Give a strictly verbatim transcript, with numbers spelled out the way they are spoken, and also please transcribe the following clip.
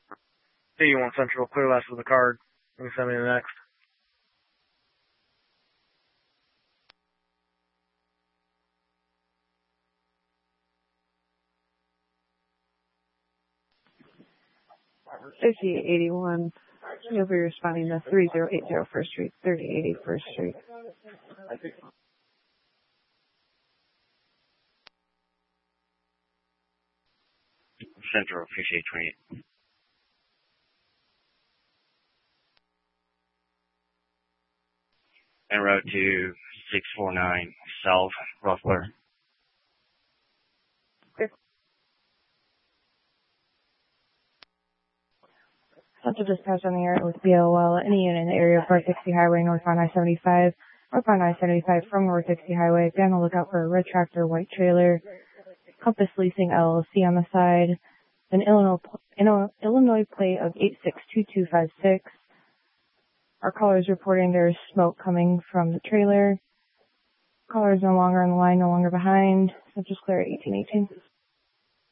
eighty-one Central, clear last with the card. You can send me the next. fifty eighty-one. You'll be responding to three zero eight zero First Street, thirty eighty First Street. Central, appreciate twenty-eight. En route to six four nine South Ruffler. Central dispatch on the air with B L L. Any unit in the area of North sixty Highway, northbound I seventy-five, northbound I seventy-five from North sixty Highway. Be on the lookout for a red tractor, white trailer, Compass Leasing L L C on the side, an Illinois, Illinois plate of eight six two two five six. Our caller is reporting there is smoke coming from the trailer. Caller is no longer on the line, no longer behind. So just clear at eighteen eighteen.